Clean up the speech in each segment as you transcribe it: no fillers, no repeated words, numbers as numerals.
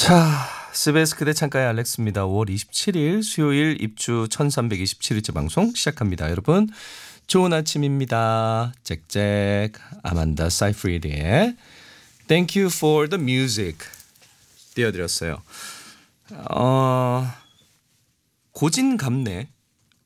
자, SBS 그대 창가의 알렉스입니다. 5월 27일 수요일 입주 1327일째 방송 시작합니다. 여러분 좋은 아침입니다. 잭잭 아만다 사이프리드의 Thank you for the music 띄워드렸어요. 고진감래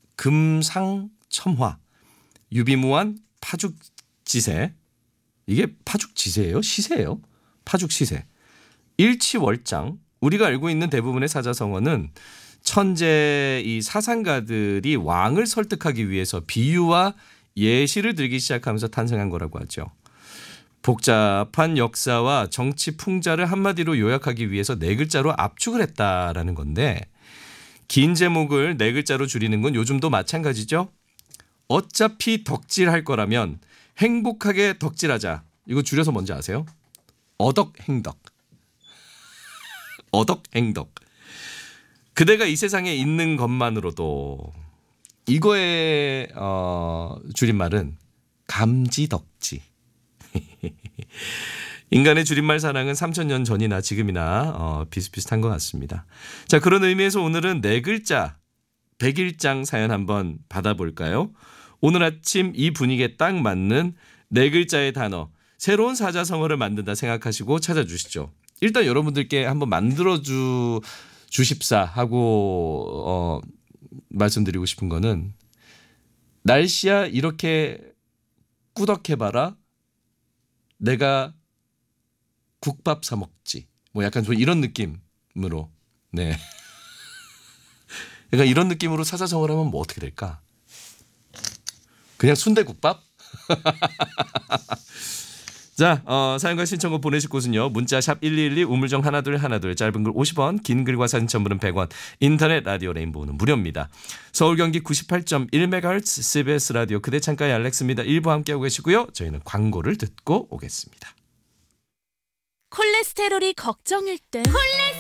금상첨화 유비무환 파죽지세, 이게 파죽지세예요? 시세예요? 파죽시세. 일치월장, 우리가 알고 있는 대부분의 사자성어는 천재 이 사상가들이 왕을 설득하기 위해서 비유와 예시를 들기 시작하면서 탄생한 거라고 하죠. 복잡한 역사와 정치 풍자를 한마디로 요약하기 위해서 네 글자로 압축을 했다라는 건데, 긴 제목을 네 글자로 줄이는 건 요즘도 마찬가지죠. 어차피 덕질할 거라면 행복하게 덕질하자. 이거 줄여서 뭔지 아세요? 어덕행덕. 어덕행덕. 그대가 이 세상에 있는 것만으로도, 이거의 줄임말은 감지덕지. 인간의 줄임말 사랑은 3000년 전이나 지금이나 비슷비슷한 것 같습니다. 자, 그런 의미에서 오늘은 네 글자 백일장 사연 한번 받아볼까요? 오늘 아침 이 분위기에 딱 맞는 네 글자의 단어, 새로운 사자성어를 만든다 생각하시고 찾아주시죠. 일단 여러분들께 한번 만들어 주십사 하고 말씀드리고 싶은 거는, 날씨야 이렇게 꾸덕해봐라 내가 국밥 사 먹지, 뭐 약간 좀 이런 느낌으로. 네. 그러니까 이런 느낌으로 사자성어를 하면 뭐 어떻게 될까? 그냥 순대국밥? 자, 사연과 신청곡 보내실 곳은요. 문자 샵 1212 우물정 1212, 짧은 글 50원, 긴 글과 사진 첨부는 100원, 인터넷 라디오 레인보우는 무료입니다. 서울 경기 98.1MHz CBS 라디오 그대 창가의 알렉스입니다. 1부 함께하고 계시고요. 저희는 광고를 듣고 오겠습니다. 콜레스테롤이 걱정일 땐